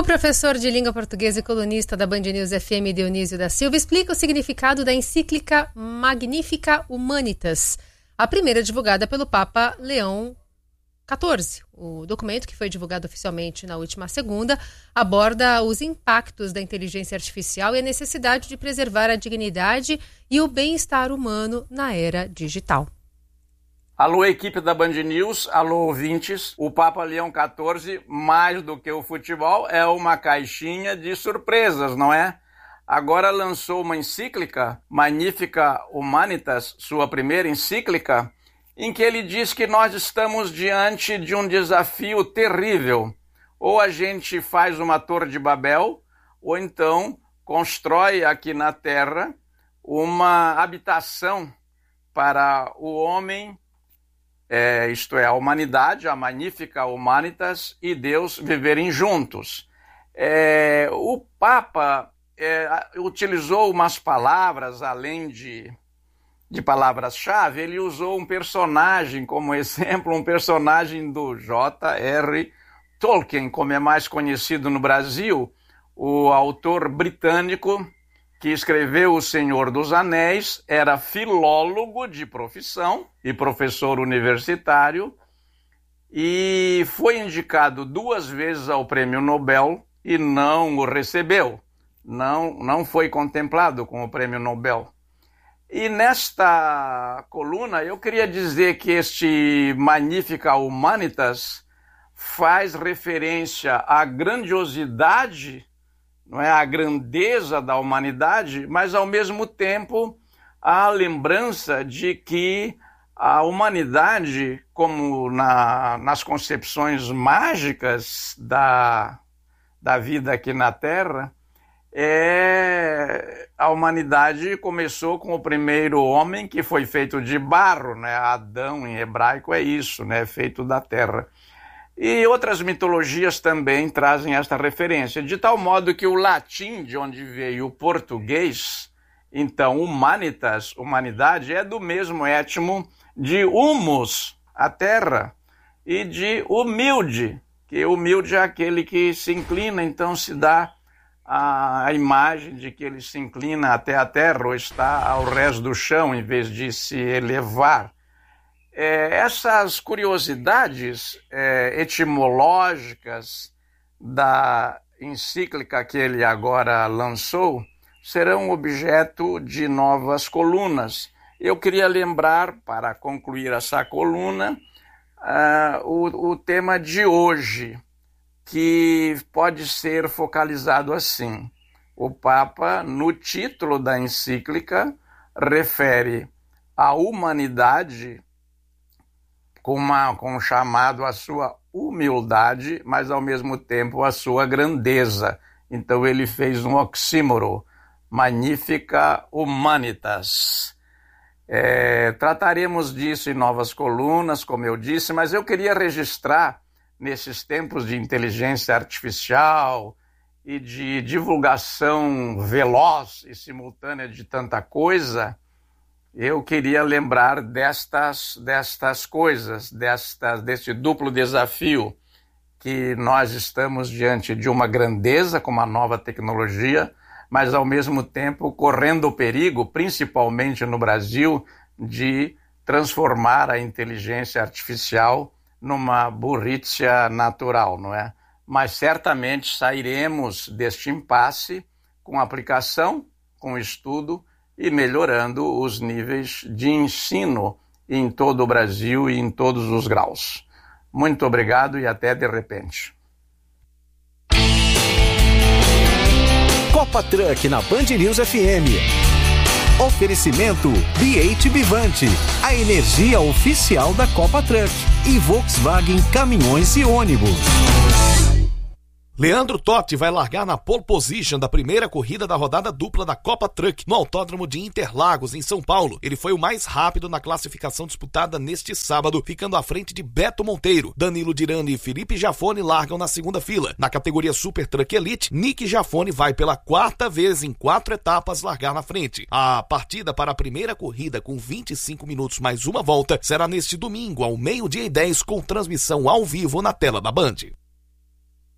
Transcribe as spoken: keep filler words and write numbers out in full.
professor de língua portuguesa e colunista da Band News F M, Dionísio da Silva, explica o significado da encíclica Magnificat Humanitas, a primeira divulgada pelo Papa Leão quatorze. O documento, que foi divulgado oficialmente na última segunda, aborda os impactos da inteligência artificial e a necessidade de preservar a dignidade e o bem-estar humano na era digital. Alô, equipe da Band News, alô, ouvintes. O Papa Leão quatorze, mais do que o futebol, é uma caixinha de surpresas, não é? Agora lançou uma encíclica, Magnificat Humanitas, sua primeira encíclica, em que ele diz que nós estamos diante de um desafio terrível. Ou a gente faz uma Torre de Babel, ou então constrói aqui na Terra uma habitação para o homem, é, isto é, a humanidade, a Magnificat Humanitas, e Deus viverem juntos. É, o Papa é, utilizou umas palavras, além de... de palavras-chave, ele usou um personagem como exemplo, um personagem do J R Tolkien, como é mais conhecido no Brasil, o autor britânico que escreveu O Senhor dos Anéis, era filólogo de profissão e professor universitário, e foi indicado duas vezes ao Prêmio Nobel e não o recebeu, não, não foi contemplado com o Prêmio Nobel. E nesta coluna eu queria dizer que este Magnificat Humanitas faz referência à grandiosidade, não é, à grandeza da humanidade, mas ao mesmo tempo à lembrança de que a humanidade, como na, nas concepções mágicas da, da vida aqui na Terra, É, a humanidade começou com o primeiro homem, que foi feito de barro, né? Adão em hebraico é isso, né? Feito da terra. E outras mitologias também trazem esta referência, de tal modo que o latim, de onde veio o português, então humanitas, humanidade, é do mesmo étimo de humus, a terra, e de humilde, que humilde é aquele que se inclina, então se dá a imagem de que ele se inclina até a terra ou está ao rés do chão em vez de se elevar. É, essas curiosidades é, etimológicas da encíclica que ele agora lançou serão objeto de novas colunas. Eu queria lembrar, para concluir essa coluna, uh, o, o tema de hoje, que pode ser focalizado assim. O Papa, no título da encíclica, refere a humanidade com, uma, com um chamado à sua humildade, mas ao mesmo tempo à sua grandeza. Então ele fez um oxímoro, Magnificat Humanitas. É, trataremos disso em novas colunas, como eu disse, mas eu queria registrar, nesses tempos de inteligência artificial e de divulgação veloz e simultânea de tanta coisa, eu queria lembrar destas, destas coisas, destas, deste duplo desafio, que nós estamos diante de uma grandeza com uma nova tecnologia, mas ao mesmo tempo correndo o perigo, principalmente no Brasil, de transformar a inteligência artificial numa burrícia natural, não é? Mas certamente sairemos deste impasse com aplicação, com estudo e melhorando os níveis de ensino em todo o Brasil e em todos os graus. Muito obrigado e até de repente. Copa Truck na Band News F M. Oferecimento B oito Bivante, a energia oficial da Copa Truck, e Volkswagen Caminhões e Ônibus. Leandro Totti vai largar na pole position da primeira corrida da rodada dupla da Copa Truck no Autódromo de Interlagos, em São Paulo. Ele foi o mais rápido na classificação disputada neste sábado, ficando à frente de Beto Monteiro. Danilo Dirani e Felipe Jafone largam na segunda fila. Na categoria Super Truck Elite, Nick Jafone vai pela quarta vez em quatro etapas largar na frente. A partida para a primeira corrida, com vinte e cinco minutos mais uma volta, será neste domingo, ao meio-dia e dez, com transmissão ao vivo na tela da Band.